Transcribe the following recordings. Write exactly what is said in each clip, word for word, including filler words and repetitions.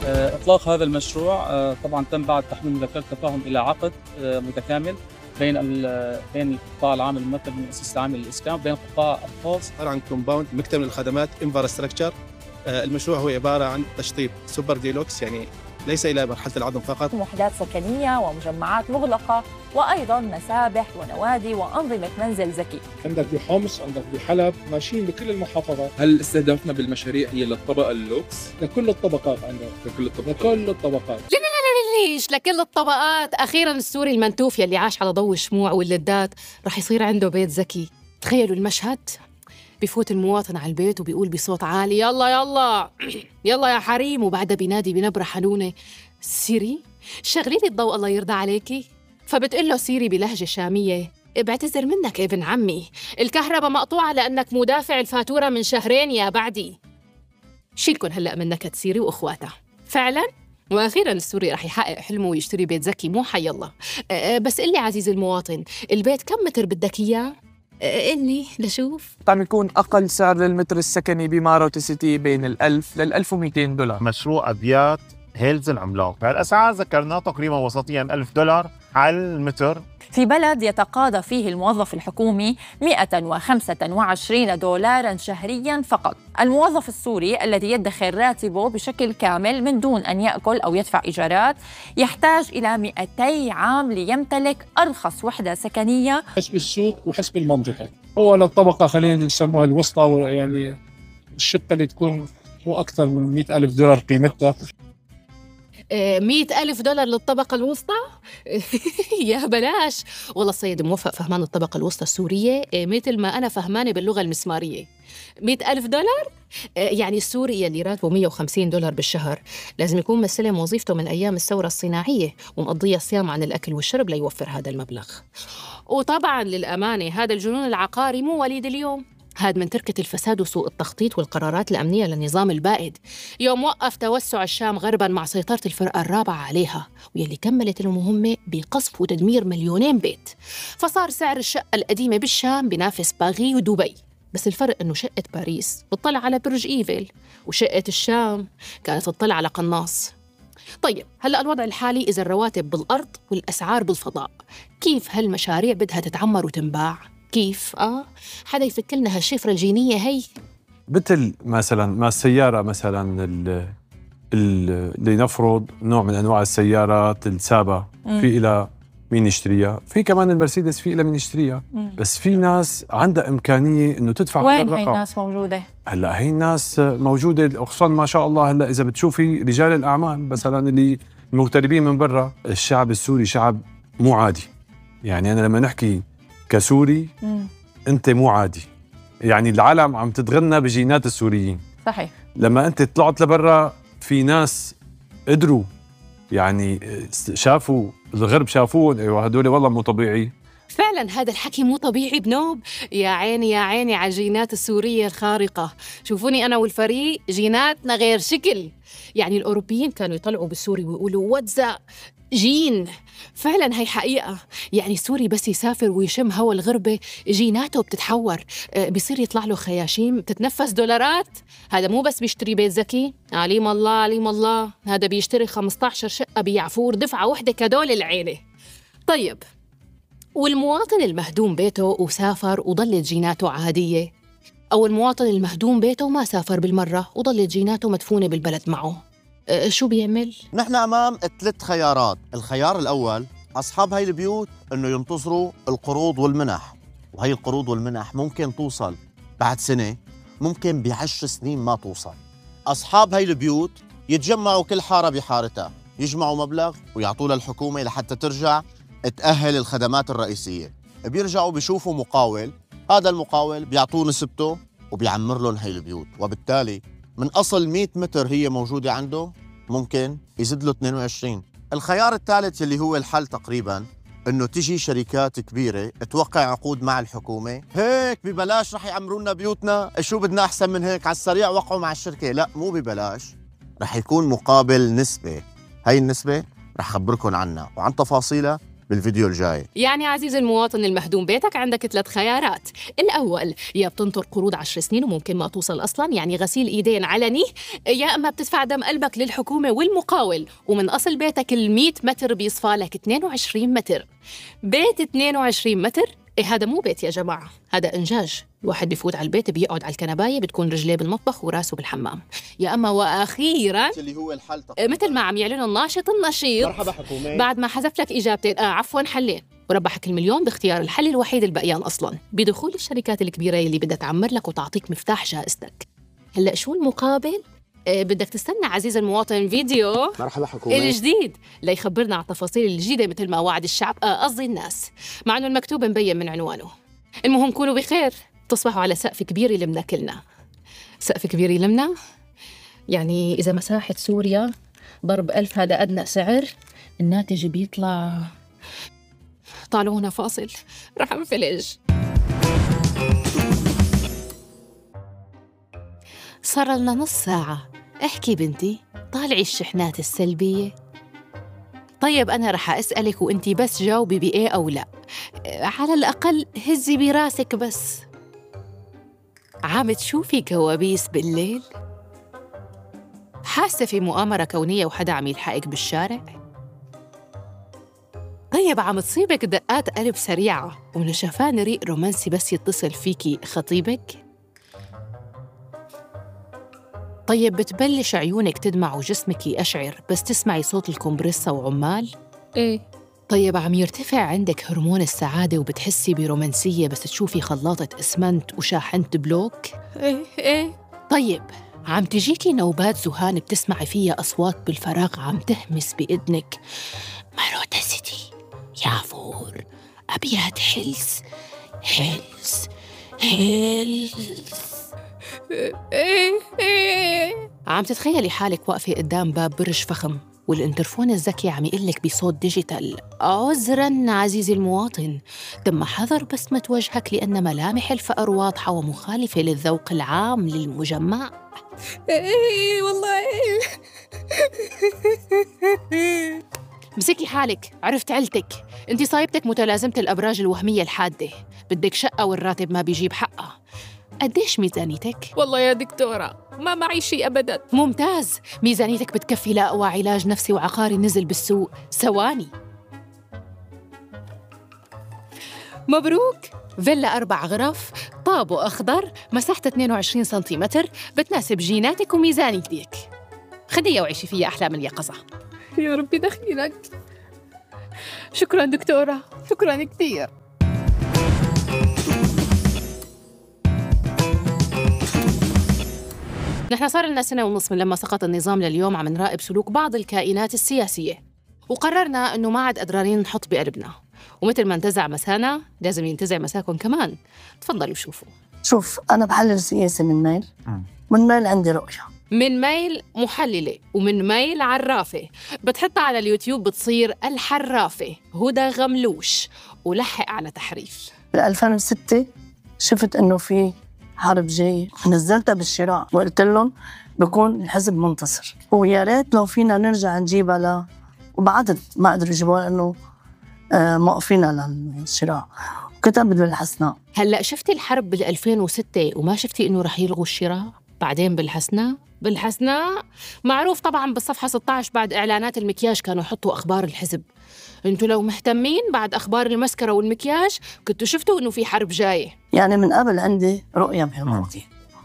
آه، إطلاق هذا المشروع آه، طبعا تم بعد تحويل مذكرة التفاهم إلى عقد آه، متكامل بين ال- بين القطاع العام الممثل بالمؤسسة العامة للإسكان وبين القطاع الخاص. عبارة عن كومباوند مكتمل الخدمات انفراستراكشر. المشروع هو عبارة عن تشطيب سوبر ديلوكس، يعني ليس إلى مرحلة العظم فقط. وحدات سكنية ومجمعات مغلقة وأيضا مسابح ونوادي وأنظمة منزل ذكي. عندك بحمص، عندك بحلب، ماشيين بكل المحافظات. هل استهدفنا بالمشاريع هي للطبقة اللوكس؟ لكل الطبقات عندنا. لكل الطبقات؟ لكل الطبقات. لا لا لا ليش لكل الطبقات؟ أخيراً السوري المنتوف يلي عاش على ضوء الشموع واللدات رح يصير عنده بيت ذكي. تخيلوا المشهد، بفوت المواطن على البيت وبيقول بصوت عالي يلا يلا يلا يا حريم، وبعدها بينادي بنبرة حنونة سيري شغلي لي الضوء الله يرضى عليكي. فبتقول له سيري بلهجة شامية بعتذر منك ابن عمي، الكهرباء مقطوعة لأنك مدافع الفاتورة من شهرين يا بعدي. شيلكن هلأ من نكد سيري وأخواتها. فعلاً واخيرا السوري رح يحقق حلمه ويشتري بيت ذكي مو حي الله. أه بس قل لي عزيزي المواطن، البيت كم متر بدك اياه؟ أه قلني لشوف. عم يكون أقل سعر للمتر السكني بماروتي سيتي بين الألف للألف ومئتين دولار. مشروع أبيات هيلز العملاق، الأسعار ذكرناها تقريبا وسطيا ألف دولار على المتر. في بلد يتقاضى فيه الموظف الحكومي مئة وخمسة وعشرين دولارا شهريا فقط. الموظف السوري الذي يدخر راتبه بشكل كامل من دون أن يأكل أو يدفع إيجارات يحتاج إلى مئتي عام ليمتلك أرخص وحدة سكنية حسب السوق وحسب المنطقة. هو للطبقة خلينا نسموها الوسطى، يعني الشقة اللي تكون مو أكثر من مئة ألف دولار قيمتها. مئة ألف دولار للطبقة الوسطى؟ يا بلاش. والله السيد موفق فهمان الطبقة الوسطى السورية مثل ما أنا فهمانة باللغة المسمارية. مئة ألف دولار؟ يعني السوري اللي راتبه مئة وخمسين دولار بالشهر لازم يكون مستلم وظيفته من أيام الثورة الصناعية ومقضية صيام عن الأكل والشرب ليوفر هذا المبلغ. وطبعاً للأمانة هذا الجنون العقاري مو وليد اليوم، هاد من تركة الفساد وسوء التخطيط والقرارات الأمنية للنظام البائد يوم وقف توسع الشام غرباً مع سيطرة الفرقة الرابعة عليها، ويلي كملت المهمة بقصف وتدمير مليونين بيت. فصار سعر الشقة القديمة بالشام بينافس باغي ودبي، بس الفرق إنه شقة باريس بتطلع على برج إيفل وشقة الشام كانت تطلع على قناص. طيب هلأ الوضع الحالي إذا الرواتب بالأرض والأسعار بالفضاء، كيف هالمشاريع بدها تتعمر وتنباع؟ كيف؟ آه حدا يفك لنا هالشفرة الجينية هي؟ مثل مثلا ما السيارة مثلا اللي نفرض نوع من أنواع السيارات السابة في إلى مين يشتريها، في كمان المرسيدس في إلى مين يشتريها، بس في ناس عندها إمكانية إنه تدفع. وين هي الناس موجودة؟ هلا هي الناس موجودة خصوصا ما شاء الله. هلا إذا بتشوفي رجال الأعمال مثلا اللي المغتربين من برا، الشعب السوري شعب مو عادي. يعني أنا لما نحكي كسوري مم. أنت مو عادي، يعني العالم عم تتغنى بجينات السوريين. صحيح. لما أنت طلعت لبرا في ناس قدروا، يعني شافوا الغرب شافوهم، أيوة هدول والله مو طبيعي. فعلا هذا الحكي مو طبيعي بنوب. يا عيني يا عيني على الجينات السورية الخارقة. شوفوني أنا والفريق جيناتنا غير شكل. يعني الأوروبيين كانوا يطلعوا بالسوري ويقولوا واتزا جين. فعلا هي حقيقة. يعني السوري بس يسافر ويشم هوا الغربة جيناته بتتحور، بيصير يطلع له خياشيم بتتنفس دولارات. هذا مو بس بيشتري بيت ذكي، عليم الله عليم الله، هذا بيشتري خمسة عشر شقة بيعفور دفعة وحدة كدول العيلة. طيب والمواطن المهدوم بيته وسافر وضلت جيناته عادية، أو المواطن المهدوم بيته وما سافر بالمرة وضلت جيناته مدفونة بالبلد معه، أه شو بيعمل؟ نحن أمام ثلاث خيارات. الخيار الأول أصحاب هاي البيوت إنه ينتظروا القروض والمنح، وهي القروض والمنح ممكن توصل بعد سنة، ممكن بعشر سنين ما توصل. أصحاب هاي البيوت يتجمعوا كل حارة بحارتها، يجمعوا مبلغ ويعطوه للحكومة لحتى ترجع تأهل الخدمات الرئيسية. بيرجعوا بيشوفوا مقاول، هذا المقاول بيعطوه نسبته وبيعمر لهم هاي البيوت، وبالتالي من أصل مئة متر هي موجودة عنده ممكن يزيد له اثنين وعشرين. الخيار الثالث اللي هو الحل تقريباً إنه تجي شركات كبيرة توقع عقود مع الحكومة، هيك ببلاش رح يعمروا لنا بيوتنا، شو بدنا أحسن من هيك، على السريع وقعوا مع الشركة. لا مو ببلاش، رح يكون مقابل نسبة. هاي النسبة رح خبركن عنها وعن تفاصيلها بالفيديو الجاي. يعني عزيزي المواطن المهدوم بيتك عندك ثلاث خيارات. الأول يا بتنطر قروض عشر سنين وممكن ما توصل أصلاً، يعني غسيل إيدين علني، يا أما بتدفع دم قلبك للحكومة والمقاول ومن أصل بيتك المية متر بيصفى لك اثنين وعشرين متر. بيت اثنين وعشرين متر، إيه هذا مو بيت يا جماعة، هذا إنجاج. الواحد بيفوت على البيت بيقعد على الكنباية، بتكون رجليه بالمطبخ وراسه بالحمام. يا أما وأخيراً اللي هو الحل مثل ما عم يعلنوا الناشط النشيط، مرحبا حكومة، بعد ما حذف لك إجابتين، آه عفواً حلين، وربحك المليون باختيار الحل الوحيد البقيان أصلاً، بدخول الشركات الكبيرة اللي بدها تعمر لك وتعطيك مفتاح جائزتك. هلأ شو المقابل؟ إيه بدك تستنى عزيز المواطن فيديو مرحبا حكومة الجديد ليخبرنا عن التفاصيل الجديدة مثل ما وعد الشعب، آه قصدي الناس، مع إنه المكتوب مبين من عنوانه. المهم كونوا بخير، تصبحوا على سقف كبير يلمنا كلنا. سقف كبير يلمنا يعني إذا مساحة سوريا ضرب ألف هذا أدنى سعر، الناتج بيطلع. طالعونا فاصل رح انفلج. صار لنا نص ساعة. احكي بنتي، طالعي الشحنات السلبية. طيب أنا رح أسألك وأنتي بس جاوبي بإيه أو لا، على الأقل هزي براسك بس. عم تشوفي كوابيس بالليل؟ حاسة في مؤامرة كونية وحدا عم يلحقك بالشارع؟ طيب عم تصيبك دقات قلب سريعة ومن شفان ريق رومانسي بس يتصل فيكي خطيبك؟ طيب بتبلش عيونك تدمع وجسمك يقشعر بس تسمعي صوت الكمبريسة وعمال؟ إيه. طيب عم يرتفع عندك هرمون السعادة وبتحسي برومانسية بس تشوفي خلاطة إسمنت وشاحنة بلوك؟ إيه إيه. طيب عم تجيكي نوبات ذهان بتسمعي فيها أصوات بالفراغ عم تهمس بإذنك: ماروتا سيتي، يافور، أبيات حلس حلس حلس. إيه إيه. عم تتخيلي حالك واقفة قدام باب برج فخم والإنترفون الذكي عم يقلك بصوت ديجيتال: عذراً عزيزي المواطن، تم حظر بسمة وجهك لأن ملامح الفأر واضحة ومخالفة للذوق العام للمجمع. إيه والله. مسكي حالك، عرفت علتك، انتي صايبتك متلازمة الأبراج الوهمية الحادة، بدك شقة والراتب ما بيجيب حقها. قديش ميزانيتك؟ والله يا دكتورة ما معي شيء أبداً. ممتاز، ميزانيتك بتكفي لأقوى علاج نفسي وعقاري نزل بالسوق. ثواني. مبروك، فيلا أربع غرف، طابو أخضر، مساحتها اثنين وعشرين سنتيمتر، بتناسب جيناتك وميزانيتك. خديها وعيشي فيها أحلام اليقظة. يا ربي دخيلك. شكراً دكتورة، شكراً كثير. نحن صار لنا سنة ونص من لما سقط النظام لليوم عم نراقب سلوك بعض الكائنات السياسية، وقررنا إنه ما عاد قدرانين نحط بقلبنا، ومثل ما انتزع مسانا لازم ينتزع مساكم كمان. تفضلوا شوفوا. شوف، أنا بحلل السياسة من ميل، من ميل عندي رؤية، من ميل محللة، ومن ميل عرافة. بتحطها على اليوتيوب بتصير الحرافة هدى غملوش، ولحق على تحريف. بال ألفين وستة شفت إنه في حرب جاي، نزلتها بالشراء وقلت لهم بكون الحزب منتصر، ويا ريت لو فينا نرجع نجيبها ل وبعدت ما قدروا يجيبوها لأنه آه موقفينا للشراء. كتبت بالحسناء. هلأ شفتي الحرب بال ألفين وستة وما شفتي إنه رح يلغوا الشراء؟ بعدين بالحسناء بالحسناء معروف طبعاً بالصفحة ستة عشر بعد إعلانات المكياج كانوا يحطوا أخبار الحزب. انتوا لو مهتمين بعد أخبار المسكرة والمكياج كنتوا شفتوا إنه في حرب جاية. يعني من قبل عندي رؤية بهالمواضيع،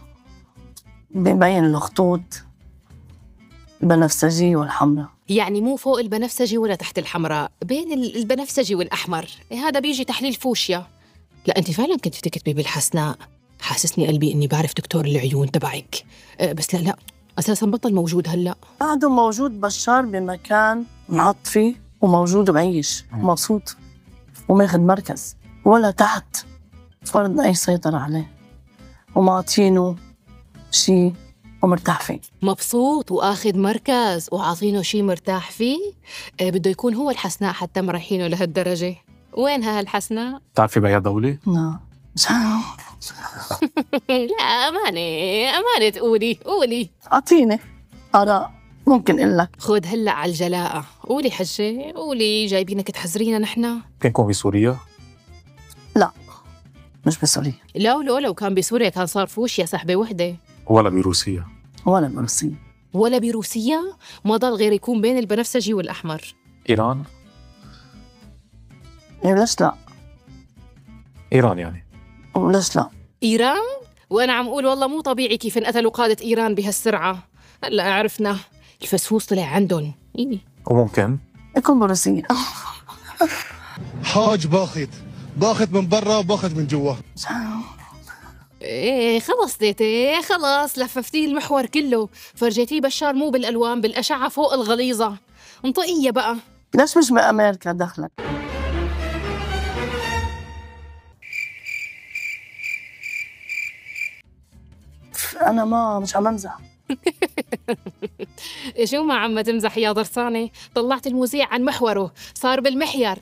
ببين الخطوط البنفسجي والحمراء. يعني مو فوق البنفسجي ولا تحت الحمراء، بين البنفسجي والأحمر. هذا بيجي تحليل فوشيا. لا أنت فعلاً كنت تكتبي بالحسناء، حاسسني قلبي إني بعرف دكتور العيون تبعك. أه بس لا لا أساساً بطل موجود هلأ. بعده موجود بشار بمكان محط فيه وموجود بعيش مبسوط وماخد مركز ولا تحت فرض أي سيطرة عليه، ومعطينه شيء ومرتاح فيه. مبسوط وآخذ مركز وعاطينه شيء مرتاح فيه. أه بده يكون هو الحسناء حتى مريحينه لهالدرجة. وينها هالحسناء؟ بتعرفي بأي دولة؟ لا مش لا أمانة أمانة تقولي قولي. أعطيني آراء ممكن اقول لك. خذ هلا على الجلاءة، قولي حجة، قولي جايبينك تحذرينا نحن. ممكن يكون بسوريا؟ لا مش بسوريا. لا لو لو كان بسوريا كان صار فوش يا صاحبة وحدة. ولا بروسيا؟ ولا بروسيا. ولا بروسيا؟ ما ضل غير يكون بين البنفسجي والأحمر. إيران؟ إيه ليش لا؟ إيران يعني. وليش لا؟ إيران؟ وأنا عم أقول والله مو طبيعي كيف انقتلوا قادة إيران بهالسرعة. هلا عرفنا الفسفوس طلع عندهم. إيه؟ وممكن يكون بروسيا. حاج باخذ باخذ من برا وباخذ من جوا. ايه خلص ديتي، خلص لففتيه المحور كله، فرجيتيه بشار مو بالألوان، بالأشعة فوق الغليظة. انطقية بقى. ليش مش بأمريكا دخلك؟ أنا ما مش عم أمزح. شو ما عم تمزح يا ضرسانة؟ طلعت المذيع عن محوره، صار بالمحير.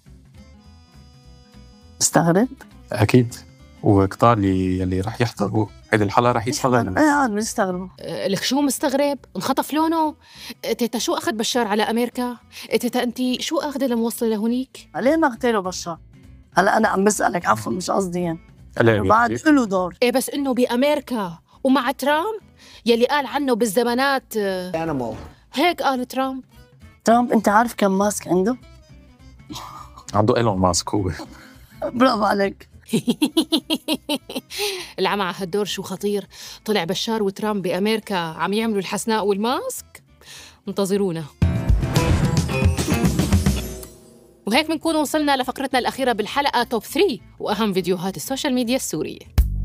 استغرب؟ أكيد، وكتار اللي يلي رح يحضروا هيدي الحلقة رح يستغربوا. ايه عاد بيستغربوا. لك شو مستغرب؟ انخطف لونه؟ تيتا شو أخذ بشار على أمريكا؟ تيتا أنت شو أخذ لموصلة لهونيك؟ ليه ما اغتالوا بشار؟ هلا أنا عم بسألك، عفوا مش قصدي يعني. بعد له دور. إيه بس إنه بأمريكا ومع ترامب يلي قال عنه بالزمانات أنيمال. هيك قال ترامب. ترامب أنت عارف كم ماسك عنده؟ عنده إيلون ماسك هو. برافو عليك. العمى على هالدور شو خطير، طلع بشار وترامب بأمريكا عم يعملوا الحسناء والماسك. انتظرونا. وهيك بنكون وصلنا لفقرتنا الأخيرة بالحلقة، توب ثلاثة وأهم فيديوهات السوشيال ميديا السورية.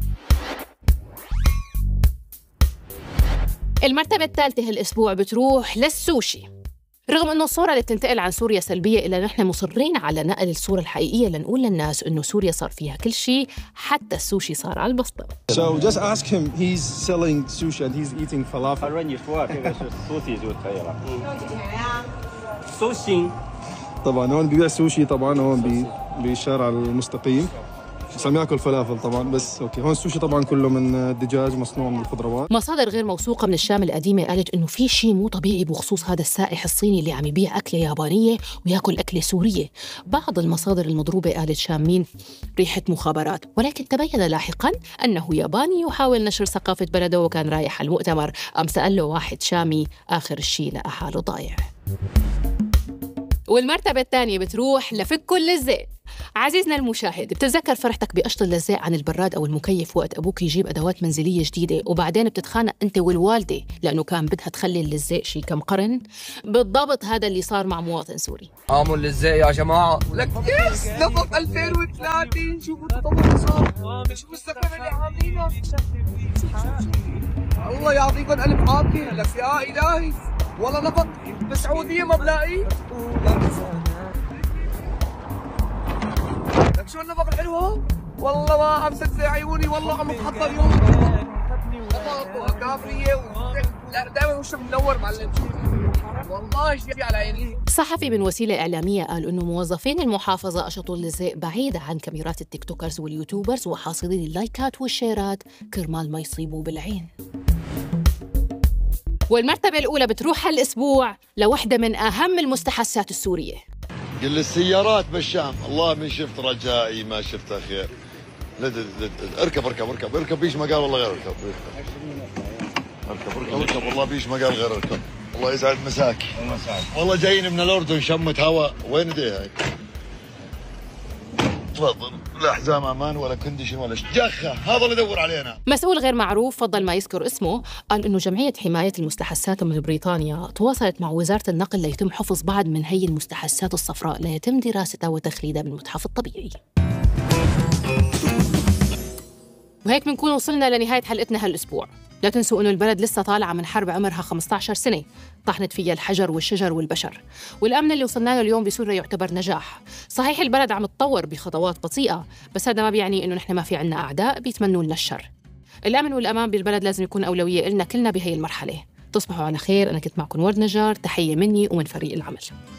المرتبة الثالثة هالأسبوع بتروح للسوشي. رغم أنه الصورة اللي بتنتقل عن سوريا سلبية، إلا نحن مصرين على نقل الصورة الحقيقية لنقول للناس أنه سوريا صار فيها كل شيء، حتى السوشي صار على البسطة. So just ask him, he's selling sushi and he's eating falafel. طبعا هون بيبيع سوشي، طبعا هون بالشارع المستقيم، بس عم ياكل فلافل طبعا. بس اوكي، هون السوشي طبعا كله من دجاج مصنوع من الخضروات. مصادر غير موثوقه من الشام القديمه قالت انه في شيء مو طبيعي بخصوص هذا السائح الصيني اللي عم يبيع اكله يابانيه وياكل اكله سوريه. بعض المصادر المضروبه قالت شامين ريحه مخابرات، ولكن تبين لاحقا انه ياباني يحاول نشر ثقافه بلده وكان رايح على المؤتمر. قام سأله واحد شامي اخر الشيء لقى حاله ضايع. والمرتبة الثانية بتروح لفك كل اللزاق. عزيزنا المشاهد، بتتذكر فرحتك بقشط اللزاق عن البراد أو المكيف وقت أبوك يجيب أدوات منزلية جديدة وبعدين بتتخانق أنت والوالدة لأنه كان بدها تخلي اللزاق شي كم قرن؟ بالضبط هذا اللي صار مع مواطن سوري. قاموا اللزاق يا جماعة، لك يس لفظ ألفين وثلاثين. شوفوا التطور صار، شوفوا السكن اللي عاملينه. الله يعطيكم ألف عافية. لك يا إلهي والله نفط بالسعودية ما بلاقي. لك شو النفق الحلوة؟ والله ما عم صدق عيوني، والله عم اتحضر اليوم. نفق وكافرية لا دائما وشك منور معلم، والله شيء على عيني. صحفي من وسيلة إعلامية قال إنه موظفين المحافظة أشطوا اللزاق بعيد عن كاميرات التيك توكرز واليوتيوبرز وحاصلين اللايكات والشيرات كرمال ما يصيبوا بالعين. والمرتبة الأولى بتروح هالأسبوع لوحدة من أهم المستحثات السورية. قل السيارات بالشام، الله من شفت رجائي ما شفت خير. لد لد اركب اركب اركب اركب بيش ما قال والله غير اركب. اركب اركب اركب والله بيش ما قال غير اركب. الله يسعد مساك. والله جايين من الأردن شمة هواء. وين دي هاي؟ تفضل، لا حزام امان ولا كونديشن ولا جخه، هذا اللي يدور علينا. مسؤول غير معروف فضل ما يذكر اسمه قال انه جمعيه حمايه المستحثات من بريطانيا تواصلت مع وزاره النقل ليتم حفظ بعض من هي المستحثات الصفراء ليتم دراستها وتخليدها بالمتحف الطبيعي. وهيك بنكون وصلنا لنهايه حلقتنا هالاسبوع. لا تنسوا انه البلد لسه طالعه من حرب عمرها خمسة عشر سنة طحنت فيها الحجر والشجر والبشر، والامن اللي وصلنا له اليوم بسوريا يعتبر نجاح. صحيح البلد عم تطور بخطوات بطيئه، بس هذا ما بيعني انه نحن ما في عنا اعداء بيتمنوا لنا الشر. الامن والامان بالبلد لازم يكون اولويه لنا كلنا بهي المرحله. تصبحوا على خير. انا كنت معكم ورد نجار، تحيه مني ومن فريق العمل.